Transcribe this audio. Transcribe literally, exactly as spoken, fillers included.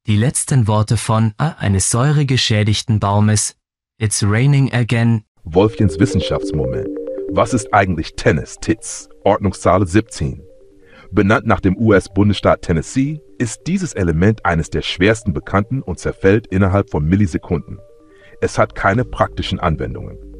Die letzten Worte von A eines säuregeschädigten Baumes. It's raining again. Wolfchens Wissenschaftsmoment. Was ist eigentlich Tennis, T I T S? Ordnungszahl siebzehn. Benannt nach dem U S-Bundesstaat Tennessee, ist dieses Element eines der schwersten bekannten und zerfällt innerhalb von Millisekunden. Es hat keine praktischen Anwendungen.